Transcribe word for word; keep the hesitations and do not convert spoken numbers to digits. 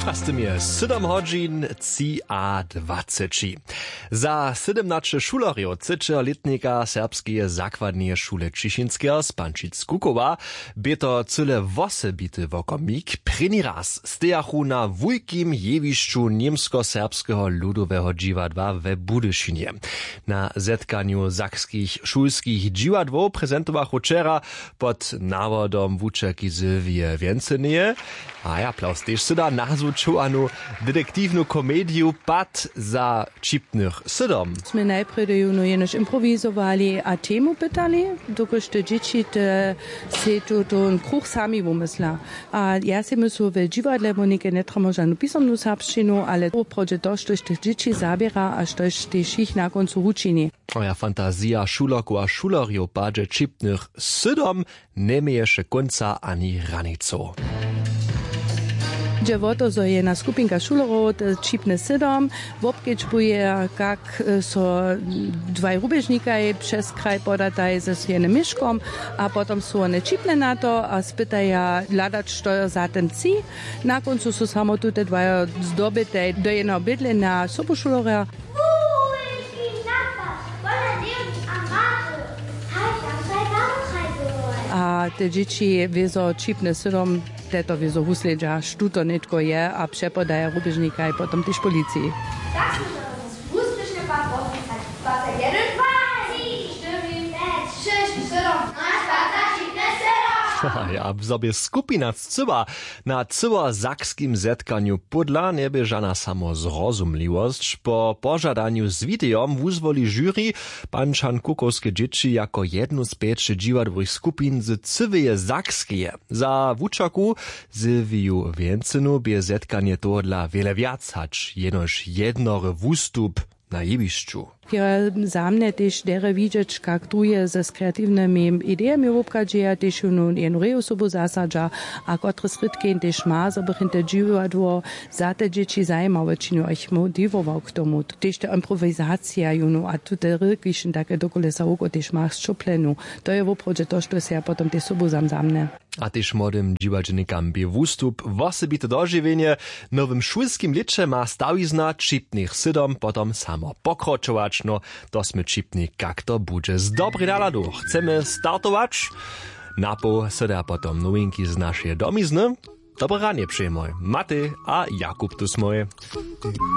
A z tym je siedem hodźin trzy a dwadzieći. Za siedemnaście šulerjo třičeletnika serbskie zakładnie szule Ciszynskiego z Pančic-Kukowa by to cyle wosebity wokomik prini raz stejachu na wujkim jewišću niemsko-serbskiego ludowego dziwadła we Budyszynie. Na zetkaniu zakskich szulskich dziwadłów prezentowachu wczera pod nawodom wučerki Sylwije Więcenieje. A ja plaus też syda nazvučovanú detektívnu komédiu Pad za čipnych sydom. My najprv juno jenož improvizovali a tému pytali, dokud te dzieci te si to ten kruh sami vymysla. A ja si myslím, že divadle monike netramo žádnou písomnú serbštinu, ale oproče to, što te dzieci zabiera a što te šich na koncu učini. Moja fantazja šulerku a šulerjo padže čipnych sydom nemieje še konca ani ranico. Dziewoto, zo je na skupinka šulerov čipne sydom, wobkedźbuje, jak so dwaj rubežnikaj przez kraj podataj ze jednym myszkom, a potom su one čipne na to a spytaja ladać, što za ten ci. Na koncu su samo tute dwaja zdobite do jednego bydle na sobušulera. A te dzieci wiezo čipne sydom, teto wiezo husledža, štuto netko je a přepodaja rubežnika i potom tež policiji. Tak smo da uspješne pa popisati. Pa se jedan, dva, tri, četiri, pet, šest, sedam, naš tata čipne sydom. Ja, w sobie skupina cyba na cyło zakskim zetkaniu podla nie bieżana samo zrozumliwość. Po pożadaniu z widejom wuzwoli jury pan Kukowskie dzieci jako jednu z pięciu dziwadłych skupin z cywyje zakskie. Za wuczaku Sylwiju Więcenu bie zetkanie to dla wiele wiac hać, jenoż jednory wustup na jewišću. Ja zamne też dere widzieć, jak druje ze kreatywnymi idejami wopkadzieja, też unu jednu reosobu zasadza, a kotre srytkin też ma, żeby hinter dziwadło za te dzieci zajmowe, činu ich motivował k tomu. Też ta improwizacja, junu, a tu te rykišin takie dokolesa oko też ma z čoplenu. To je woproče to, što se ja potom te sobu zamzamne. A też młodym dziwadźnikam bie wustup wosebite dożywienie nowym szulskim licze ma stawizna čipnych sydom potom samo pokročować. No, to sme čipni, jak to bude. Z dobry naladu chcemy startować. Napo seda potom nowinki z naszej domizny. Dobre ranie przyjmoj. Maty a Jakub tu smoj.